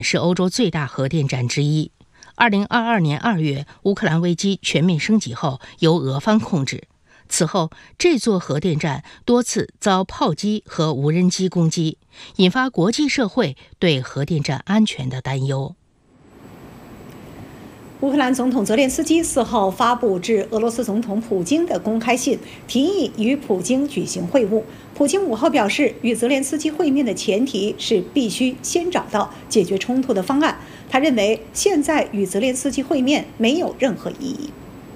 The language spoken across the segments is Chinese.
是欧洲最大核电站之一。2022年2月，乌克兰危机全面升级后，由俄方控制。此后，这座核电站多次遭炮击和无人机攻击，引发国际社会对核电站安全的担忧。 乌克兰总统泽连斯基4号发布致俄罗斯总统普京的公开信，提议与普京举行会晤。普京5号表示，与泽连斯基会面的前提是必须先找到解决冲突的方案。他认为，现在与泽连斯基会面没有任何意义。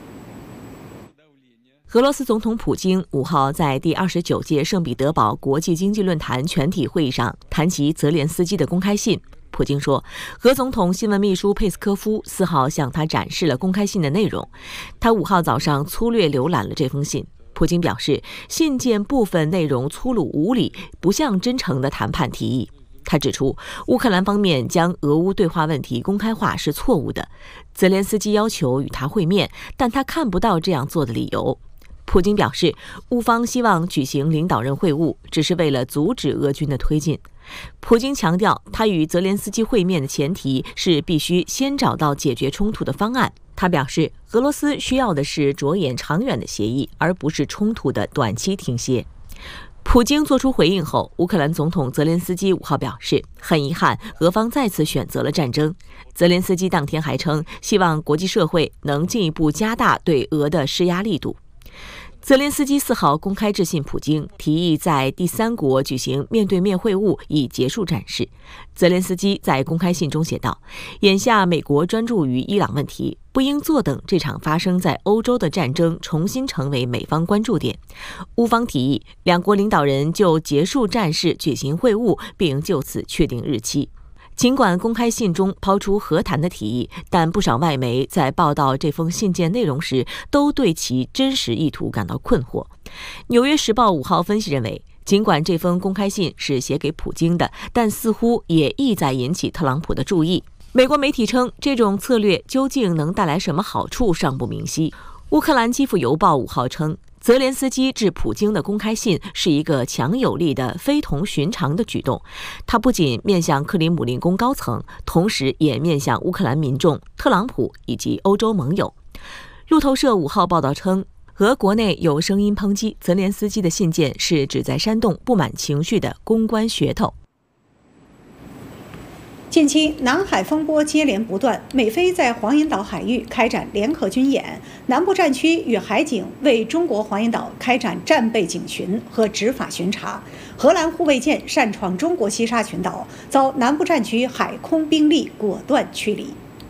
俄罗斯总统普京5号在第29届圣彼得堡国际经济论坛全体会议上谈及泽连斯基的公开信。普京说，俄总统新闻秘书佩斯科夫4号向他展示了公开信的内容。他5号早上粗略浏览了这封信。普京表示，信件部分内容粗鲁无礼，不像真诚的谈判提议。他指出，乌克兰方面将俄乌对话问题公开化是错误的。泽连斯基要求与他会面，但他看不到这样做的理由。普京表示，乌方希望举行领导人会晤，只是为了阻止俄军的推进。普京强调，他与泽连斯基会面的前提是必须先找到解决冲突的方案。他表示，俄罗斯需要的是着眼长远的协议，而不是冲突的短期停歇。普京作出回应后，乌克兰总统泽连斯基5号表示，很遗憾，俄方再次选择了战争。泽连斯基当天还称，希望国际社会能进一步加大对俄的施压力度。泽连斯基4号公开致信普京，提议在第三国举行面对面会晤，以结束战事。泽连斯基在公开信中写道：“眼下美国专注于伊朗问题，不应坐等这场发生在欧洲的战争重新成为美方关注点。”乌方提议两国领导人就结束战事举行会晤，并就此确定日期。尽管公开信中抛出和谈的提议，但不少外媒在报道这封信件内容时，都对其真实意图感到困惑。《纽约时报》5号分析认为，尽管这封公开信是写给普京的，但似乎也意在引起特朗普的注意。美国媒体称，这种策略究竟能带来什么好处尚不明晰。乌克兰基辅邮报5号称，泽连斯基致普京的公开信是一个强有力的、非同寻常的举动。他不仅面向克里姆林宫高层，同时也面向乌克兰民众、特朗普以及欧洲盟友。路透社5号报道称，俄国内有声音抨击泽连斯基的信件是旨在煽动不满情绪的公关噱头。 近期南海风波接连不断，美菲在黄岩岛海域开展联合军演，南部战区与海警为中国黄岩岛开展战备警巡和执法巡查。荷兰护卫舰擅闯中国西沙群岛，遭南部战区海空兵力果断驱离。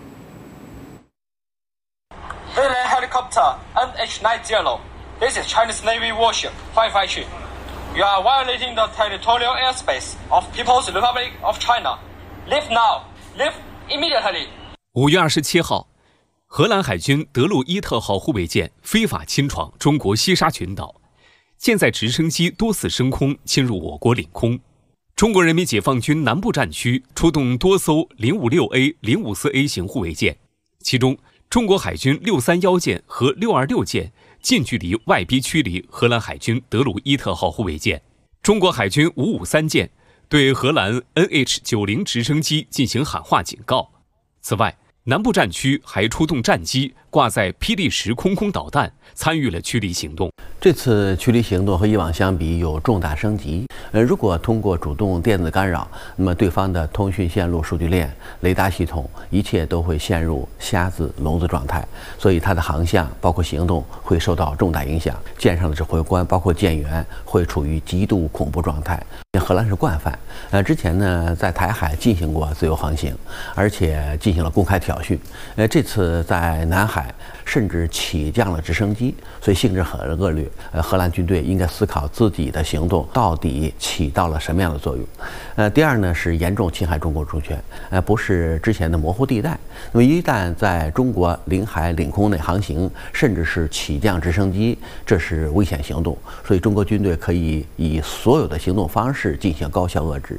Thailand helicopter NH90. This is Chinese Navy warship 552. You are violating the territorial airspace of People's Republic of China.Leave now. Leave immediately. 5月27号，荷兰海军德鲁伊特号护卫舰非法侵闯中国西沙群岛，舰载直升机多次升空侵入我国领空。中国人民解放军南部战区出动多艘 056A、054A 型护卫舰，其中中国海军631舰和626舰近距离外逼驱离荷兰海军德鲁伊特号护卫舰，中国海军553舰对荷兰 NH90 直升机进行喊话警告。此外，南部战区还出动战机挂载霹雳10空空导弹，参与了驱离行动。 这次驱离行动和以往相比有重大升级。如果通过主动电子干扰，那么对方的通讯线路、数据链、雷达系统，一切都会陷入瞎子聋子状态，所以它的航向包括行动会受到重大影响。舰上的指挥官包括舰员会处于极度恐怖状态。荷兰是惯犯，之前呢在台海进行过自由航行，而且进行了公开挑衅。这次在南海甚至起降了直升机，所以性质很恶劣。荷兰军队应该思考自己的行动到底起到了什么样的作用。第二呢是严重侵害中国主权，不是之前的模糊地带。那么一旦在中国领海领空内航行，甚至是起降直升机，这是危险行动。所以中国军队可以以所有的行动方式进行高效遏制。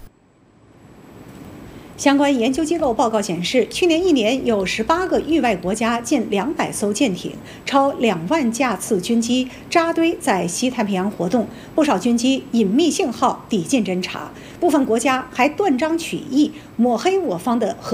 相关研究机构报告显示，去年1年有18个域外国家近200艘舰艇、超2万架次军机扎堆在西太平洋活动，不少军机隐秘信号抵近侦察，部分国家还断章取义抹黑我方的核